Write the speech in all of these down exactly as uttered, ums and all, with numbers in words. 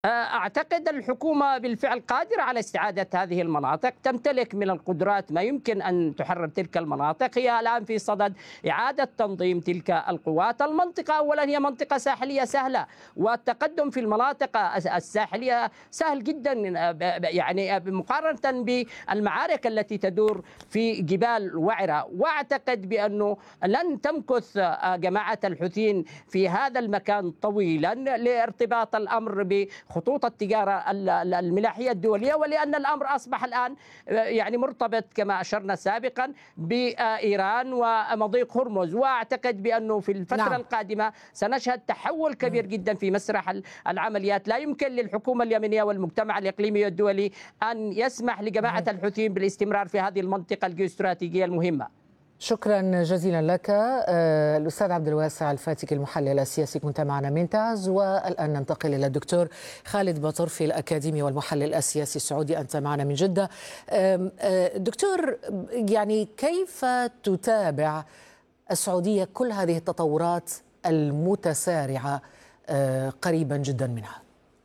أعتقد الحكومة بالفعل قادرة على استعادة هذه المناطق، تمتلك من القدرات ما يمكن أن تحرر تلك المناطق. هي الآن في صدد إعادة تنظيم تلك القوات. المنطقة أولا هي منطقة ساحلية سهلة، والتقدم في المناطق الساحلية سهل جدا، يعني مقارنة بالمعارك التي تدور في جبال وعرة. وأعتقد بأنه لن تمكث جماعة الحوثيين في هذا المكان طويلا لارتباط الأمر ب خطوط التجارة الملاحية الدولية، ولأن الأمر أصبح الآن يعني مرتبط كما أشرنا سابقا بإيران ومضيق هرمز. وأعتقد بأنه في الفترة نعم. القادمة سنشهد تحول كبير جدا في مسرح العمليات. لا يمكن للحكومة اليمنية والمجتمع الإقليمي والدولي أن يسمح لجماعة الحوثيين بالاستمرار في هذه المنطقة الجيوستراتيجية المهمة. شكرا جزيلا لك الأستاذ عبد الواسع الفاتك المحلل السياسي، كنت معنا من تعز. والآن ننتقل إلى الدكتور خالد بطرفي الأكاديمي والمحلل السياسي السعودي، أنت معنا من جدة. دكتور، يعني كيف تتابع السعودية كل هذه التطورات المتسارعة قريبا جدا منها؟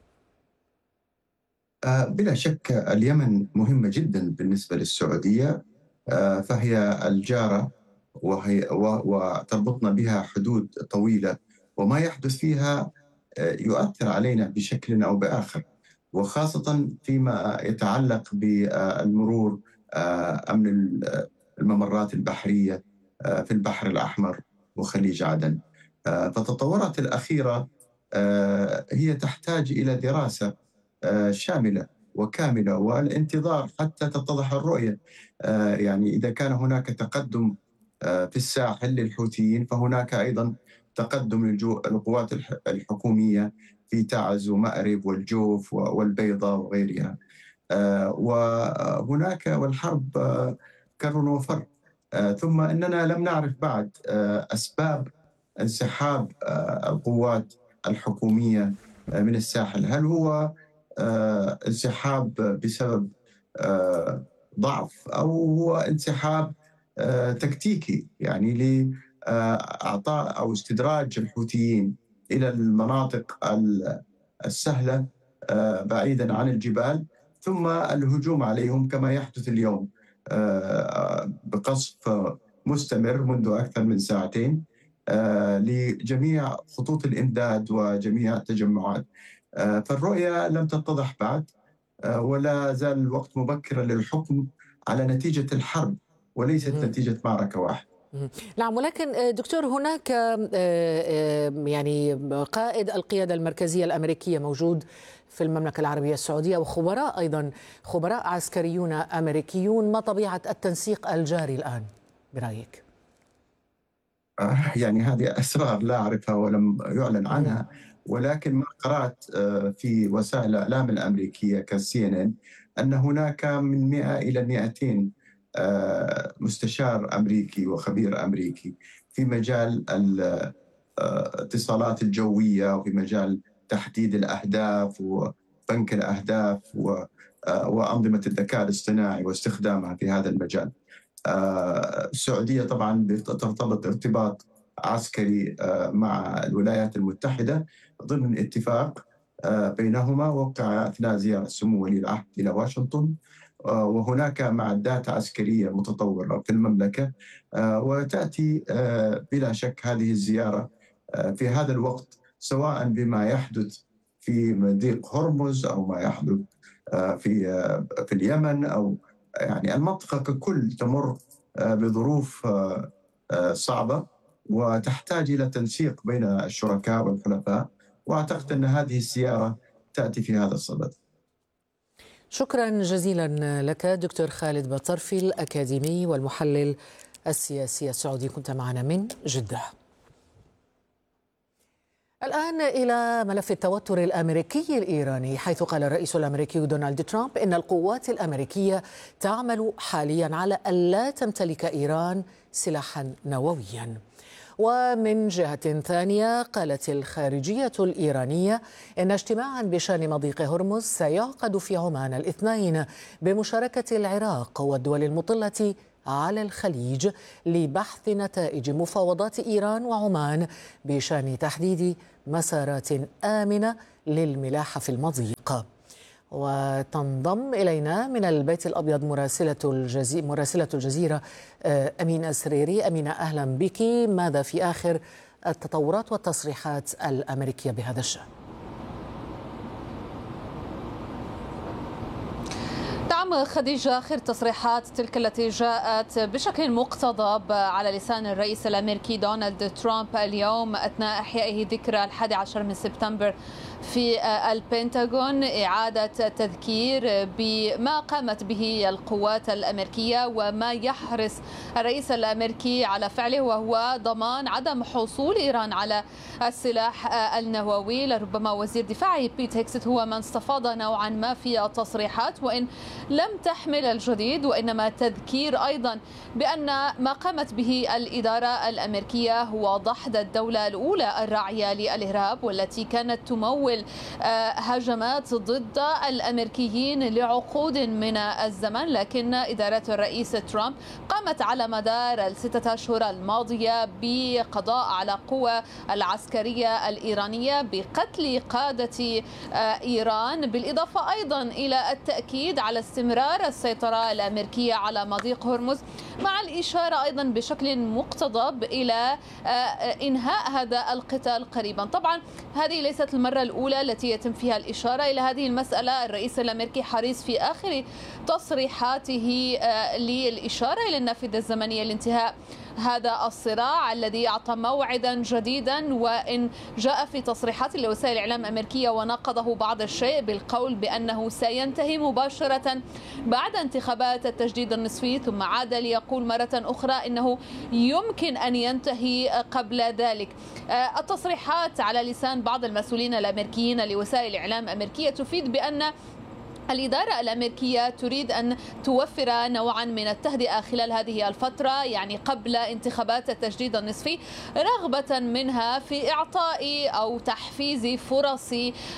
بلا شك اليمن مهمة جدا بالنسبة للسعودية، فهي الجارة وهي وتربطنا بها حدود طويلة، وما يحدث فيها يؤثر علينا بشكل أو بآخر، وخاصة فيما يتعلق بالمرور، أمن الممرات البحرية في البحر الأحمر وخليج عدن. فالتطورات الأخيرة هي تحتاج إلى دراسة شاملة وكاملة والانتظار حتى تتضح الرؤية. يعني إذا كان هناك تقدم في الساحل للحوثيين، فهناك أيضا تقدم للقوات الحكومية في تعز ومأرب والجوف والبيضة وغيرها. وهناك والحرب كر وفر. ثم أننا لم نعرف بعد أسباب انسحاب القوات الحكومية من الساحل. هل هو انسحاب بسبب ضعف أو هو انسحاب تكتيكي، يعني لإعطاء أو استدراج الحوثيين إلى المناطق السهلة بعيدا عن الجبال، ثم الهجوم عليهم كما يحدث اليوم بقصف مستمر منذ أكثر من ساعتين لجميع خطوط الإمداد وجميع التجمعات. فالرؤية لم تتضح بعد، ولا زال الوقت مبكرا للحكم على نتيجة الحرب وليست نتيجة معركة واحدة. نعم، ولكن دكتور هناك يعني قائد القيادة المركزية الأمريكية موجود في المملكة العربية السعودية، وخبراء أيضا خبراء عسكريون أمريكيون. ما طبيعة التنسيق الجاري الآن برأيك؟ يعني هذه أسرار لا أعرفها ولم يعلن عنها، ولكن ما قرأت في وسائل الإعلام الأمريكية كالسي إن إن أن هناك من مئة إلى مئتين مستشار أمريكي وخبير أمريكي في مجال الاتصالات الجوية وفي مجال تحديد الأهداف وبنك الأهداف وأنظمة الذكاء الاصطناعي واستخدامها في هذا المجال. السعودية طبعا ترتبط ارتباط عسكري مع الولايات المتحدة ضمن اتفاق بينهما وقع أثناء زيارة سمو ولي العهد إلى واشنطن، وهناك معدات عسكرية متطورة في المملكة. وتأتي بلا شك هذه الزيارة في هذا الوقت، سواء بما يحدث في مضيق هرمز أو ما يحدث في في اليمن، أو يعني المنطقة ككل تمر بظروف صعبة وتحتاج إلى تنسيق بين الشركاء والحلفاء، وأعتقد أن هذه الزيارة تأتي في هذا الصدد. شكرا جزيلا لك دكتور خالد بطرفي الأكاديمي والمحلل السياسي السعودي، كنت معنا من جدة. الآن إلى ملف التوتر الأمريكي الإيراني، حيث قال الرئيس الأمريكي دونالد ترامب إن القوات الأمريكية تعمل حاليا على ألا تمتلك إيران سلاحا نوويا. ومن جهة ثانية قالت الخارجية الإيرانية إن اجتماعا بشأن مضيق هرمز سيعقد في عمان الاثنين بمشاركة العراق والدول المطلة على الخليج لبحث نتائج مفاوضات إيران وعمان بشأن تحديد مسارات آمنة للملاحة في المضيق. وتنضم إلينا من البيت الأبيض مراسلة الجزيرة, مراسلة الجزيرة أمينة سريري. أمينة، أهلا بك. ماذا في آخر التطورات والتصريحات الأمريكية بهذا الشأن؟ نعم خديجة، آخر تصريحات تلك التي جاءت بشكل مقتضب على لسان الرئيس الأمريكي دونالد ترامب اليوم أثناء إحيائه ذكرى الحادي عشر من سبتمبر في البنتاغون، إعادة تذكير بما قامت به القوات الأمريكية وما يحرص الرئيس الأمريكي على فعله، وهو ضمان عدم حصول إيران على السلاح النووي. لربما وزير دفاعه بيت هيكست هو من استفاض نوعا ما في التصريحات، وإن لم تحمل الجديد، وإنما تذكير أيضا بأن ما قامت به الإدارة الأمريكية هو دحض الدولة الأولى الراعية للإرهاب، والتي كانت تمول هجمات ضد الأمريكيين لعقود من الزمن. لكن إدارة الرئيس ترامب قامت على مدار الستة أشهر الماضية بقضاء على القوى العسكرية الإيرانية، بقتل قادة إيران، بالإضافة أيضا إلى التأكيد على استمرار السيطرة الأمريكية على مضيق هرمز، مع الإشارة أيضا بشكل مقتضب إلى إنهاء هذا القتال قريبا. طبعا هذه ليست المرة الأولى التي يتم فيها الإشارة إلى هذه المسألة. الرئيس الأمريكي حريص في آخر تصريحاته للإشارة إلى النافذة الزمنية لانتهاء هذا الصراع الذي أعطى موعدا جديدا، وإن جاء في تصريحات لوسائل الإعلام الأمريكية وناقضه بعض الشيء بالقول بأنه سينتهي مباشرة بعد انتخابات التجديد النصفي، ثم عاد ليقول مرة أخرى إنه يمكن أن ينتهي قبل ذلك. التصريحات على لسان بعض المسؤولين الأمريكيين لوسائل الإعلام الأمريكية تفيد بأن الإدارة الأمريكية تريد أن توفر نوعا من التهدئة خلال هذه الفترة، يعني قبل انتخابات التجديد النصفي، رغبة منها في إعطاء أو تحفيز فرص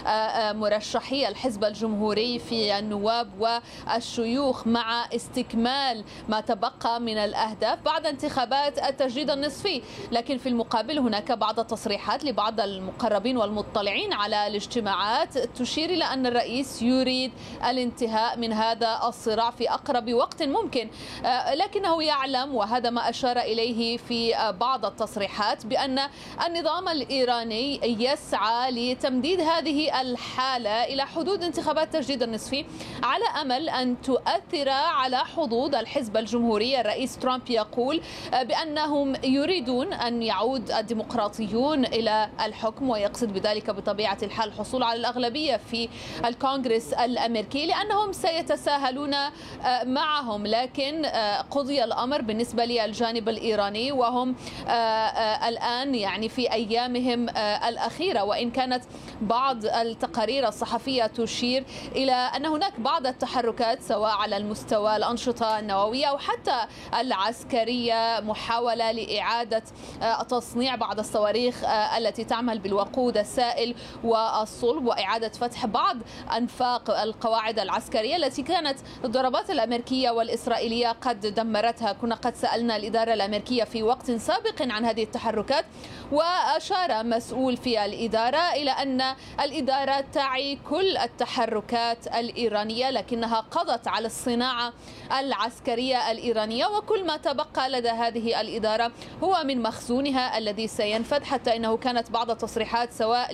مرشحي الحزب الجمهوري في النواب والشيوخ مع استكمال ما تبقى من الأهداف بعد انتخابات التجديد النصفي. لكن في المقابل هناك بعض التصريحات لبعض المقربين والمطلعين على الاجتماعات تشير إلى أن الرئيس يريد الانتهاء من هذا الصراع في أقرب وقت ممكن، لكنه يعلم، وهذا ما أشار إليه في بعض التصريحات، بأن النظام الإيراني يسعى لتمديد هذه الحالة إلى حدود انتخابات تجديد النصفي، على أمل أن تؤثر على حظوظ الحزب الجمهوري. الرئيس ترامب يقول بأنهم يريدون أن يعود الديمقراطيون إلى الحكم، ويقصد بذلك بطبيعة الحال الحصول على الأغلبية في الكونغرس الأمريكي، لأنهم سيتساهلون معهم. لكن قضي الأمر بالنسبة للجانب الإيراني، وهم الآن يعني في أيامهم الأخيرة، وإن كانت بعض التقارير الصحفية تشير إلى أن هناك بعض التحركات سواء على المستوى الأنشطة النووية أو حتى العسكرية، محاولة لإعادة تصنيع بعض الصواريخ التي تعمل بالوقود السائل والصلب، وإعادة فتح بعض أنفاق القواعد العسكرية التي كانت الضربات الأمريكية والإسرائيلية قد دمرتها. كنا قد سألنا الإدارة الأمريكية في وقت سابق عن هذه التحركات، وأشار مسؤول في الإدارة إلى أن الإدارة تعي كل التحركات الإيرانية، لكنها قضت على الصناعة العسكرية الإيرانية، وكل ما تبقى لدى هذه الإدارة هو من مخزونها الذي سينفذ. حتى إنه كانت بعض التصريحات سواء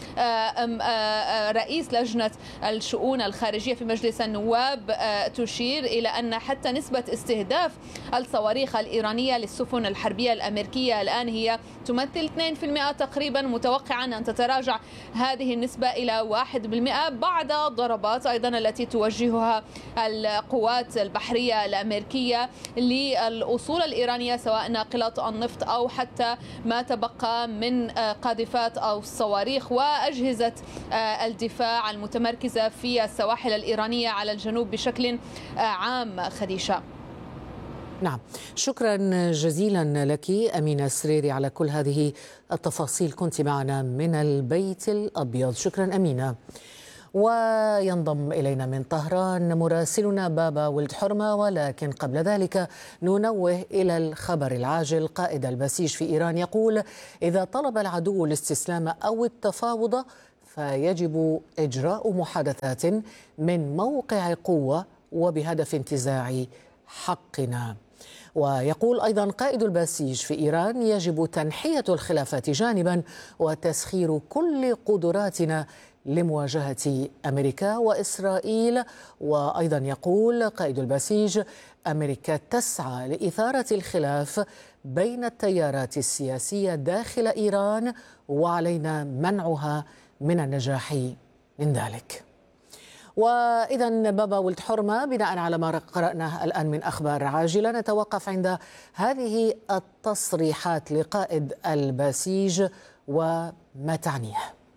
لرئيس لجنة الشؤون الخارجية في مجلس النواب تشير إلى أن حتى نسبة استهداف الصواريخ الإيرانية للسفن الحربية الأمريكية الآن هي تمثل اثنين بالمئة تقريبا، متوقعا أن تتراجع هذه النسبة إلى واحد بالمئة بعد ضربات أيضا التي توجهها القوات البحرية الأمريكية للأصول الإيرانية سواء ناقلات النفط أو حتى ما تبقى من قاذفات أو صواريخ وأجهزة الدفاع المتمركزة في السواحل الإيرانية على الجنوب بشكل عام. خديجة. نعم، شكرا جزيلا لك أمينة سريري على كل هذه التفاصيل، كنت معنا من البيت الأبيض. شكرا أمينة. وينضم إلينا من طهران مراسلنا بابا ولد حرمة، ولكن قبل ذلك ننوه إلى الخبر العاجل. قائد البسيج في إيران يقول إذا طلب العدو الاستسلام أو التفاوض فيجب إجراء محادثات من موقع قوة وبهدف انتزاع حقنا. ويقول أيضا قائد البسيج في إيران: يجب تنحية الخلافات جانبا وتسخير كل قدراتنا لمواجهة أمريكا وإسرائيل. وأيضا يقول قائد البسيج: أمريكا تسعى لإثارة الخلاف بين التيارات السياسية داخل إيران، وعلينا منعها من النجاح من ذلك. وإذا بابا ولد حرمة، بناء على ما قرأناه الآن من أخبار عاجلة، نتوقف عند هذه التصريحات لقائد البسيج وما تعنيه.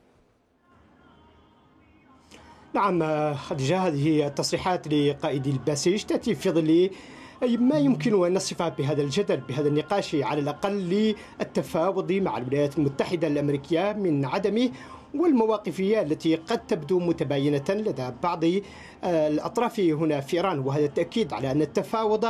نعم خديجة، هذه التصريحات لقائد البسيج تأتي في ظل ما يمكن أن نصفها بهذا الجدل، بهذا النقاش على الأقل للتفاوض مع الولايات المتحدة الأمريكية من عدمه، والمواقفية التي قد تبدو متباينة لدى بعض الأطراف هنا في إيران. وهذا التأكيد على أن التفاوض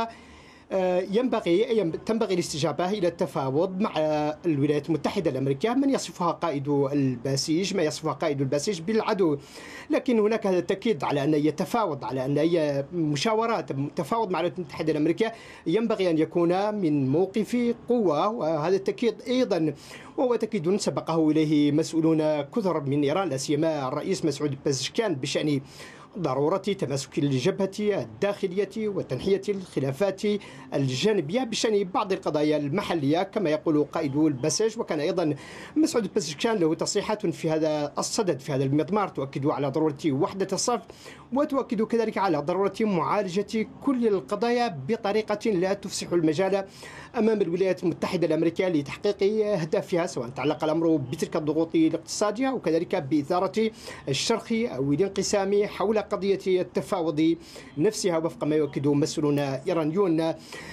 ينبغي تنبغي الاستجابة إلى التفاوض مع الولايات المتحدة الأمريكية، من يصفها قائد البسيج ما يصفها قائد البسيج بالعدو. لكن هناك هذا التأكيد على أن يتفاوض على أن أي مشاورات تفاوض مع الولايات المتحدة الأمريكية ينبغي أن يكون من موقف قوة. وهذا التأكيد أيضا وهو تأكيد سبقه إليه مسؤولون كثر من إيران، لا سيما الرئيس مسعود بزشكيان، بشأن ضرورة تماسك الجبهة الداخلية وتنحية الخلافات الجانبية بشأن بعض القضايا المحلية كما يقول قائد البسيج. وكان أيضا مسعود بزشكيان له تصريحات في هذا الصدد في هذا المضمار تؤكد على ضرورة وحدة الصف، وتؤكد كذلك على ضرورة معالجة كل القضايا بطريقة لا تفسح المجال أمام الولايات المتحدة الأمريكية لتحقيق أهدافها، سواء تعلق الأمر بتلك الضغوط الاقتصادية أو كذلك بإثارة الشرخ أو الانقسام حول قضية التفاوض نفسها، وفق ما يؤكد مسؤولون إيرانيون.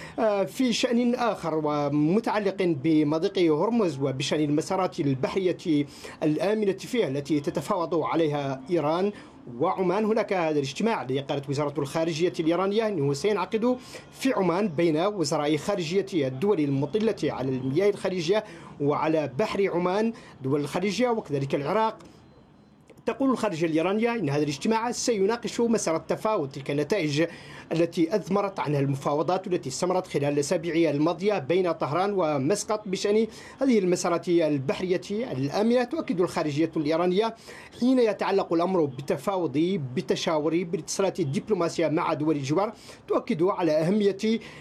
في شأن آخر ومتعلق بمضيق هرمز وبشأن المسارات البحرية الآمنة فيها التي تتفاوض عليها إيران وعمان، هناك هذا الاجتماع الذي قالت وزارة الخارجية الإيرانية أنه سينعقد في عمان بين وزراء خارجية الدول المطلة على المياه الخليجية وعلى بحر عمان، دول الخليجية وكذلك العراق. تقول الخارجية الإيرانية إن هذا الاجتماع سيناقش مسار التفاوض، تلك النتائج التي أثمرت عنها المفاوضات التي استمرت خلال الأسابيع الماضية بين طهران ومسقط بشأن هذه المسارات البحرية الآمنة. تؤكد الخارجية الإيرانية حين يتعلق الأمر بالتفاوض بالتشاور بالاتصالات الدبلوماسية مع دول الجوار، تؤكد على أهمية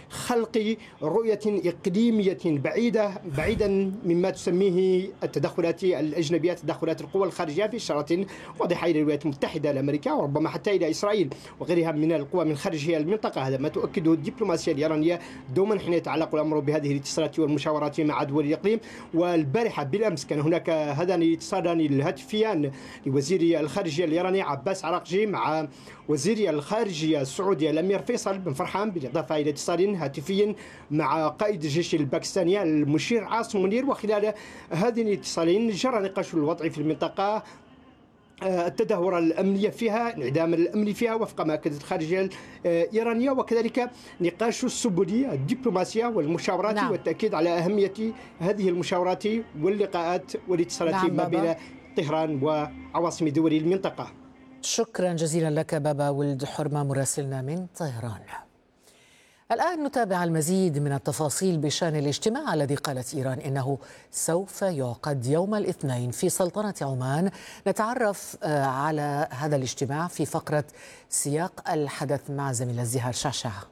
خلق رؤية إقليمية بعيدة بعيدا مما تسميه التدخلات الأجنبية، تدخلات القوى الخارجية في إشارة واضحة إلى الولايات المتحدة الأمريكية وربما حتى إلى إسرائيل وغيرها من القوى من خارج المنطقة. هذا ما تؤكده الدبلوماسية الإيرانية دوما حين يتعلق الأمر بهذه الاتصالات والمشاورات مع دول الإقليم. والبارحة بالأمس كان هناك هذان الاتصالان الهاتفيان لوزير الخارجية الإيراني عباس عراقجي مع وزير الخارجية السعودي الأمير فيصل بن فرحان، بالإضافة إلى اتصال هاتفي مع قائد الجيش الباكستاني المشير عاصم منير. وخلال هذين الاتصالين جرى نقاش الوضع في المنطقة، التدهور الأمنية فيها، انعدام الأمن فيها وفق ما أكدت الخارجية الإيرانية، وكذلك نقاش السبل الدبلوماسية والمشاورات. نعم. والتأكيد على أهمية هذه المشاورات واللقاءات والاتصالات. نعم ما بين طهران وعواصم دول المنطقة. شكرا جزيلا لك بابا ولد حرمة مراسلنا من طهران. الآن نتابع المزيد من التفاصيل بشأن الاجتماع الذي قالت إيران إنه سوف يعقد يوم الاثنين في سلطنة عمان. نتعرف على هذا الاجتماع في فقرة سياق الحدث مع زميلة زهار شعشعة.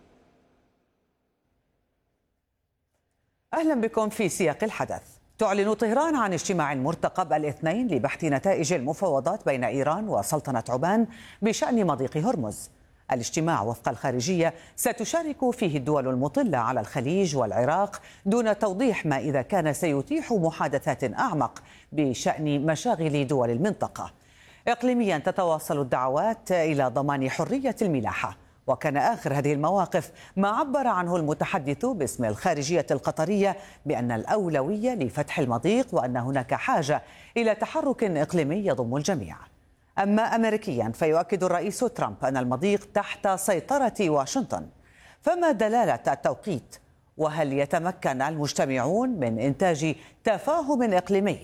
أهلا بكم في سياق الحدث. تعلن طهران عن اجتماع مرتقب الاثنين لبحث نتائج المفاوضات بين إيران وسلطنة عمان بشأن مضيق هرمز. الاجتماع وفق الخارجية ستشارك فيه الدول المطلة على الخليج والعراق، دون توضيح ما إذا كان سيتيح محادثات أعمق بشأن مشاغل دول المنطقة. إقليميا تتواصل الدعوات إلى ضمان حرية الملاحة، وكان آخر هذه المواقف ما عبر عنه المتحدث باسم الخارجية القطرية بأن الأولوية لفتح المضيق وأن هناك حاجة إلى تحرك إقليمي يضم الجميع. أما أمريكيا فيؤكد الرئيس ترامب أن المضيق تحت سيطرة واشنطن. فما دلالة التوقيت؟ وهل يتمكن المجتمعون من إنتاج تفاهم إقليمي؟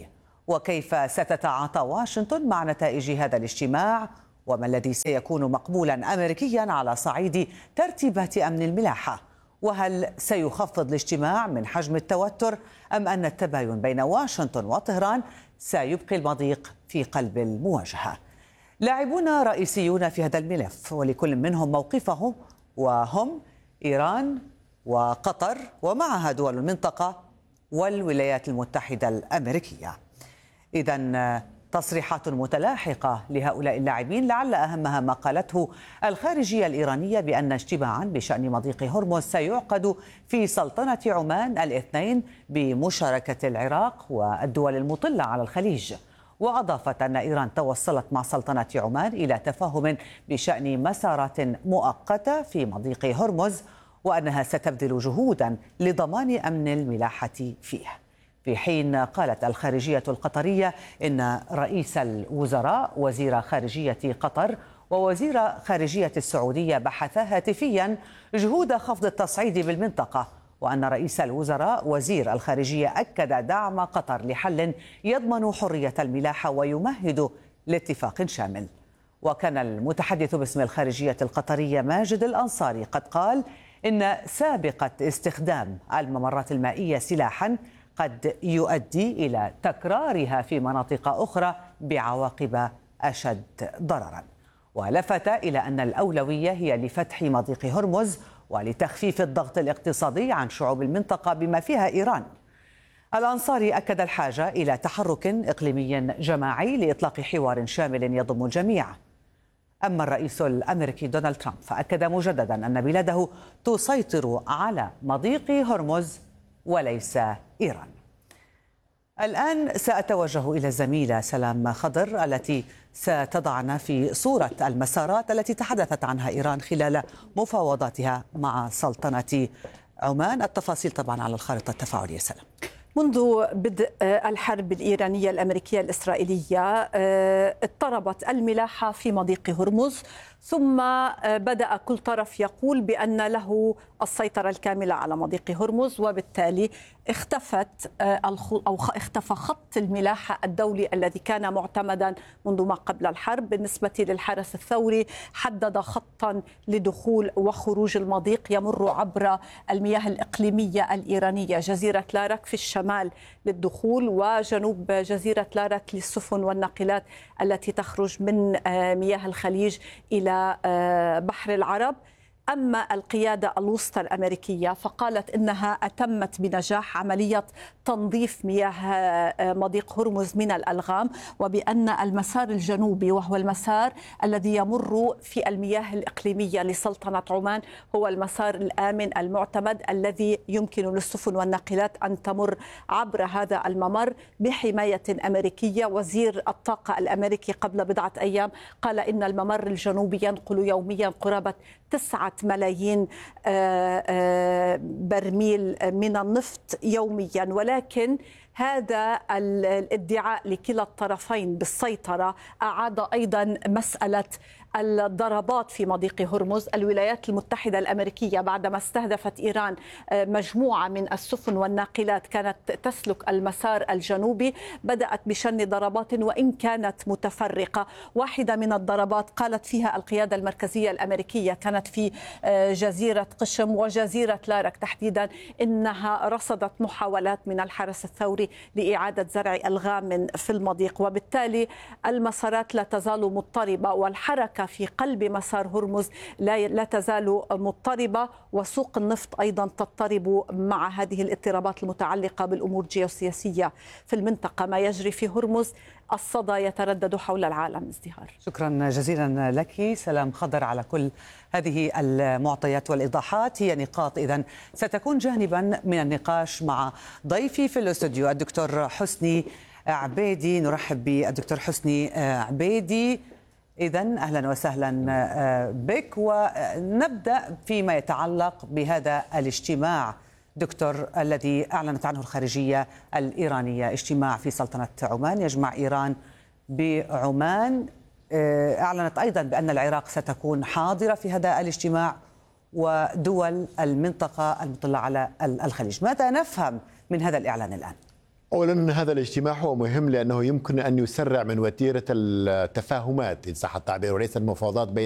وكيف ستتعاطى واشنطن مع نتائج هذا الاجتماع؟ وما الذي سيكون مقبولا أمريكيا على صعيد ترتيبات أمن الملاحة؟ وهل سيخفض الاجتماع من حجم التوتر أم أن التباين بين واشنطن وطهران سيبقي المضيق في قلب المواجهة؟ لاعبون رئيسيون في هذا الملف ولكل منهم موقفه، وهم إيران وقطر ومعها دول المنطقة والولايات المتحدة الأمريكية. إذن تصريحات متلاحقة لهؤلاء اللاعبين، لعل أهمها ما قالته الخارجية الإيرانية بأن اجتماعا بشأن مضيق هرمز سيعقد في سلطنة عمان الاثنين بمشاركة العراق والدول المطلة على الخليج. وأضافت أن إيران توصلت مع سلطنة عمان إلى تفاهم بشأن مسارات مؤقتة في مضيق هرمز، وأنها ستبذل جهودا لضمان أمن الملاحة فيه. في حين قالت الخارجية القطرية إن رئيس الوزراء وزير خارجية قطر ووزير خارجية السعودية بحثا هاتفيا جهود خفض التصعيد بالمنطقة، وأن رئيس الوزراء وزير الخارجية أكد دعم قطر لحل يضمن حرية الملاحة ويمهد لاتفاق شامل. وكان المتحدث باسم الخارجية القطرية ماجد الأنصاري قد قال إن سابقة استخدام الممرات المائية سلاحا قد يؤدي إلى تكرارها في مناطق أخرى بعواقب أشد ضررا. ولفت إلى أن الأولوية هي لفتح مضيق هرمز ولتخفيف الضغط الاقتصادي عن شعوب المنطقة بما فيها إيران. الأنصاري أكد الحاجة إلى تحرك إقليمي جماعي لإطلاق حوار شامل يضم الجميع. أما الرئيس الأمريكي دونالد ترامب فأكد مجددا أن بلاده تسيطر على مضيق هرمز وليس إيران. الآن سأتوجه إلى الزميلة سلام خضر التي ستضعنا في صورة المسارات التي تحدثت عنها إيران خلال مفاوضاتها مع سلطنة عمان. التفاصيل طبعا على الخارطة التفاعلية. سلام. منذ بدء الحرب الإيرانية الأمريكية الإسرائيلية اضطربت الملاحة في مضيق هرمز، ثم بدأ كل طرف يقول بأن له السيطرة الكاملة على مضيق هرمز، وبالتالي اختفت أو اختفى خط الملاحة الدولي الذي كان معتمدا منذ ما قبل الحرب. بالنسبة للحرس الثوري حدد خطا لدخول وخروج المضيق يمر عبر المياه الإقليمية الإيرانية، جزيرة لارك في الشمال للدخول وجنوب جزيرة لارك للسفن والناقلات التي تخرج من مياه الخليج إلى بحر العرب. أما القيادة الوسطى الأمريكية فقالت إنها أتمت بنجاح عملية تنظيف مياه مضيق هرمز من الألغام، وبأن المسار الجنوبي وهو المسار الذي يمر في المياه الإقليمية لسلطنة عمان هو المسار الآمن المعتمد الذي يمكن للسفن والناقلات أن تمر عبر هذا الممر بحماية أمريكية. وزير الطاقة الأمريكي قبل بضعة أيام قال إن الممر الجنوبي ينقل يوميا قرابة تسعة ملايين برميل من النفط يوميا، ولكن هذا الادعاء لكلا الطرفين بالسيطرة أعاد أيضا مسألة الضربات في مضيق هرمز. الولايات المتحدة الأمريكية بعدما استهدفت إيران مجموعة من السفن والناقلات كانت تسلك المسار الجنوبي بدأت بشن ضربات وإن كانت متفرقة. واحدة من الضربات قالت فيها القيادة المركزية الأمريكية كانت في جزيرة قشم وجزيرة لارك تحديدا، إنها رصدت محاولات من الحرس الثوري لإعادة زرع ألغام في المضيق، وبالتالي المسارات لا تزال مضطربة والحركة في قلب مسار هرمز لا, لا تزال مضطربة، وسوق النفط أيضا تضطرب مع هذه الاضطرابات المتعلقة بالأمور الجيوسياسية في المنطقة. ما يجري في هرمز الصدى يتردد حول العالم. ازدهار. شكرا جزيلا لك سلام خضر على كل هذه المعطيات والإيضاحات. هي نقاط إذن ستكون جانبا من النقاش مع ضيفي في الاستوديو الدكتور حسني عبيدي. نرحب بالدكتور حسني عبيدي. إذن أهلا وسهلا بك، ونبدأ فيما يتعلق بهذا الاجتماع دكتور الذي أعلنت عنه الخارجية الإيرانية، اجتماع في سلطنة عمان يجمع إيران بعمان. أعلنت أيضا بأن العراق ستكون حاضرة في هذا الاجتماع ودول المنطقة المطلة على الخليج. ماذا نفهم من هذا الإعلان الآن؟ أولا هذا الاجتماع هو مهم لأنه يمكن أن يسرع من وتيرة التفاهمات إن صح التعبير وليس المفاوضات بين